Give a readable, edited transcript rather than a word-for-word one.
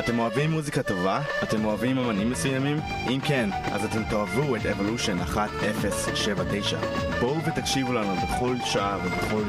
אתם אוהבים מוזיקה טובה? אתם אוהבים אמנים מסוימים? אם כן, אז אתם תאהבו את Evolution 1079. בואו ותקשיבו לנו בכל שעה ובכל